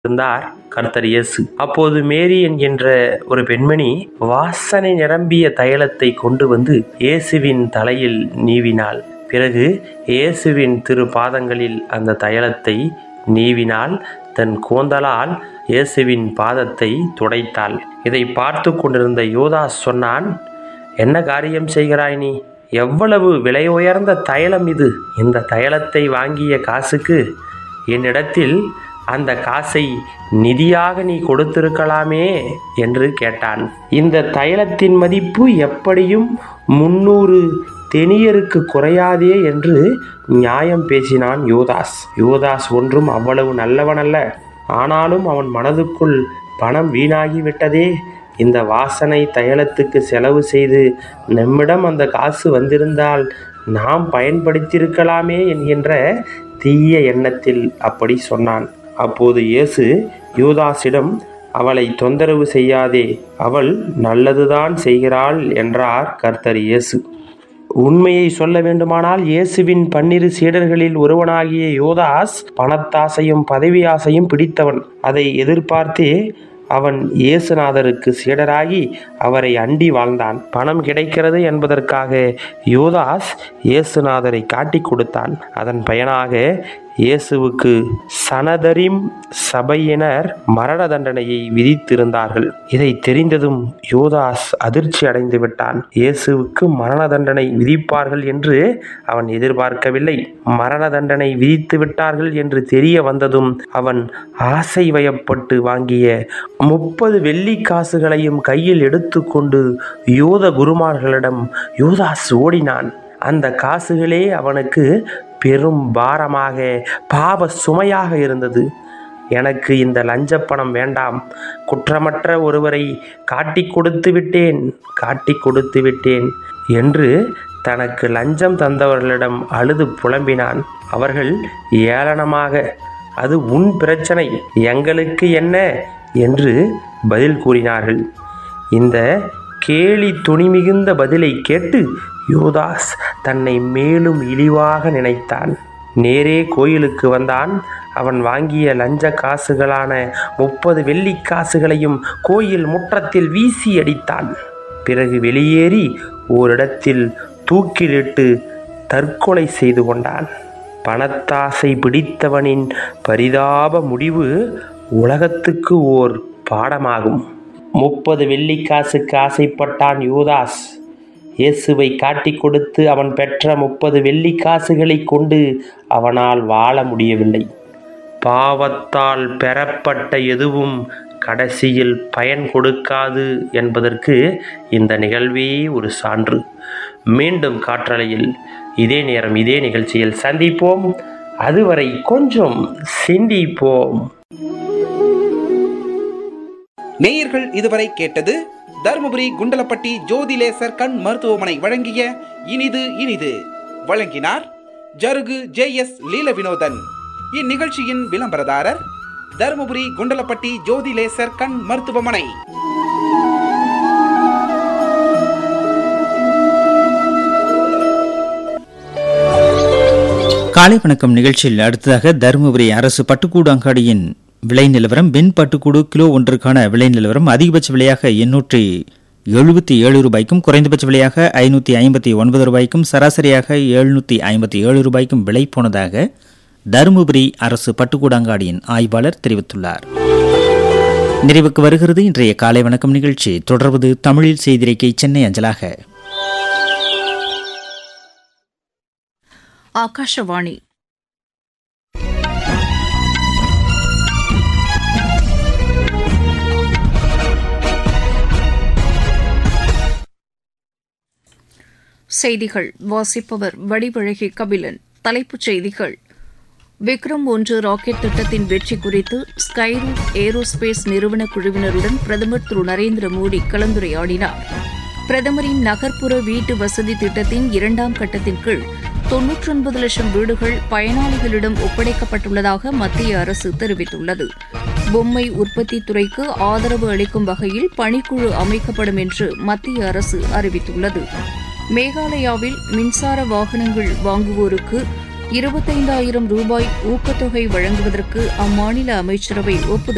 இருந்தார் கர்த்தர் இயேசு. அப்போது மேரி என்கின்ற ஒரு பெண்மணி வாசனை நிரம்பிய தைலத்தை கொண்டு வந்து இயேசுவின் தலையில் நீவினாள். பிறகு இயேசுவின் திரு பாதங்களில் அந்த தைலத்தை நீவினாள். தன் கூந்தலால் இயேசுவின் பாதத்தை துடைத்தாள். இதை பார்த்து கொண்டிருந்த யூதாஸ் சொன்னான், என்ன காரியம் செய்கிறாய் நீ? எவ்வளவு விலை உயர்ந்த தைலம் இது! இந்த தைலத்தை வாங்கிய காசுக்கு என்னிடத்தில் அந்த காசை நிதியாக நீ கொடுத்திருக்கலாமே என்று கேட்டான். இந்த தைலத்தின் மதிப்பு எப்படியும் 300 தெனியருக்கு குறையாதே என்று நியாயம் பேசினான் யூதாஸ். யூதாஸ் ஒன்றும் அவ்வளவு நல்லவனல்ல. ஆனாலும் அவன் மனதுக்குள் பணம் வீணாகிவிட்டதே, இந்த வாசனை தைலத்துக்கு செலவு செய்து நம்மிடம் அந்த காசு வந்திருந்தால் நாம் பயன்படுத்தியிருக்கலாமே என்கின்ற தீய எண்ணத்தில் அப்படி சொன்னான். அப்போது இயேசு யூதாஸிடம், அவளை தொந்தரவு செய்யாதே, அவள் நல்லதுதான் செய்கிறாள் என்றார் கர்த்தர் இயேசு. உண்மையை சொல்ல வேண்டுமானால் இயேசுவின் 12 சீடர்களில் ஒருவனாகிய யூதாஸ் பணத்தாசையும் பதவி ஆசையும் பிடித்தவன். அதை எதிர்பார்த்தே அவன் இயேசுநாதருக்கு சீடராகி அவரை அண்டி வாழ்ந்தான். பணம் கிடைக்கிறது என்பதற்காக யூதாஸ் இயேசுநாதரை காட்டி கொடுத்தான். அதன் பயனாக இயேசுவுக்கு சனதரிம் சபையினர் மரண தண்டனையை விதித்திருந்தார்கள். இதை தெரிந்ததும் யூதாஸ் அதிர்ச்சி அடைந்து விட்டான். இயேசுவுக்கு மரண தண்டனை விதிப்பார்கள் என்று அவன் எதிர்பார்க்கவில்லை. மரண தண்டனை விதித்து விட்டார்கள் என்று தெரிய வந்ததும் அவன் ஆசை வயப்பட்டு வாங்கிய 30 வெள்ளிக் காசுகளையும் கையில் எடுத்துக்கொண்டு யூத குருமார்களிடம் யூதாஸ் ஓடினான். அந்த காசுகளே அவனுக்கு பெரும் பாரமாக, பாவ சுமையாக இருந்தது. எனக்கு இந்த லஞ்ச பணம் வேண்டாம், குற்றமற்ற ஒருவரை காட்டி கொடுத்து விட்டேன் என்று தனக்கு லஞ்சம் தந்தவர்களிடம் அழுது புலம்பினான். அவர்கள் ஏளனமாக, அது உன் பிரச்சனை, எங்களுக்கு என்ன என்று பதில் கூறினார்கள். இந்த கேலி துணி மிகுந்த பதிலை கேட்டு யூதாஸ் தன்னை மேலும் இழிவாக நினைத்தான். நேரே கோயிலுக்கு வந்தான். அவன் வாங்கிய லஞ்ச காசுகளான 30 வெள்ளிக் காசுகளையும் கோயில் முற்றத்தில் வீசி அடித்தான். பிறகு வெளியேறி ஓரிடத்தில் தூக்கிலிட்டு தற்கொலை செய்து கொண்டான். பணத்தாசை பிடித்தவனின் பரிதாப முடிவு உலகத்துக்கு ஓர் பாடமாகும். 30 வெள்ளிக் காசுக்கு ஆசைப்பட்டான் யூதாஸ். இயேசுவை காட்டி கொடுத்து அவன் பெற்ற 30 வெள்ளிக் காசுகளை கொண்டு அவனால் வாழ முடியவில்லை. பாவத்தால் பெறப்பட்ட எதுவும் கடைசியில் பயன் கொடுக்காது என்பதற்கு இந்த நிகழ்வே ஒரு சான்று. மீண்டும் காற்றலையில் இதே நேரம் இதே நிகழ்ச்சியில் சந்திப்போம். அதுவரை கொஞ்சம் சிந்திப்போம். நேயர்கள் இதுவரை கேட்டது தருமபுரி குண்டலப்பட்டி ஜோதி லேசர் கண் மருத்துவமனை வழங்கிய இனிது இனிது. வழங்கினார் ஜருகு JS லீல வினோதன். இந்நிகழ்ச்சியின் விளம்பரதாரர் தருமபுரி குண்டலப்பட்டி ஜோதி லேசர் கண் மருத்துவமனை. காலை வணக்கம் நிகழ்ச்சியில் அடுத்ததாக தருமபுரி அரசு பட்டுக்கூடு அங்காடியின் விலை நிலவரம். வெண் பட்டுக்கூடு கிலோ ஒன்றுக்கான விலை நிலவரம். அதிகபட்ச விலையாக 877 ரூபாய்க்கும், குறைந்தபட்ச விலையாக 559 ரூபாய்க்கும், சராசரியாக 757 ரூபாய்க்கும் விலை போனதாக தருமபுரி அரசு பட்டுக்கூடு அங்காடியின் ஆய்வாளர் தெரிவித்துள்ளார். நிறைவுக்கு வருகிறது இன்றைய காலை வணக்கம் நிகழ்ச்சி. தொடர்வது தமிழில் செய்திருக்கை சென்னை அஞ்சலாக. ஆகாஷவாணி. செய்திகள் வாசிப்பவர் வடிவழகி கபிலன். தலைப்புச் செய்திகள். விக்ரம் 1 ராக்கெட் திட்டத்தின் வெற்றி குறித்து ஸ்கைரூட் ஏரோஸ்பேஸ் நிறுவன குழுவினருடன் பிரதமர் திரு நரேந்திர மோடி கலந்துரையாடினார். பிரதமரின் நகர்ப்புற வீட்டு வசதி திட்டத்தின் 2ஆம் கட்டத்தின் கீழ் 99 லட்சம் வீடுகள் பயனாளிகளிடம் ஒப்படைக்கப்பட்டுள்ளதாக மத்திய அரசு தெரிவித்துள்ளது. பொம்மை உற்பத்தி துறைக்கு ஆதரவு அளிக்கும் வகையில் பணிக்குழு அமைக்கப்படும் என்று மத்திய அரசு அறிவித்துள்ளது. மேகாலயாவில் மின்சார வாகனங்கள் வாங்குவோருக்கு 25,000 ரூபாய் ஊக்கத்தொகை வழங்குவதற்கு அம்மாநில அமைச்சரவை ஒப்புதல்